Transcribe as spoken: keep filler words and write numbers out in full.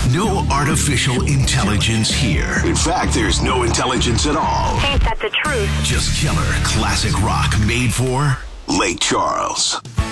No artificial intelligence here. In fact, there's no intelligence at all. Ain't that the truth? Just killer classic rock made for Lake Charles.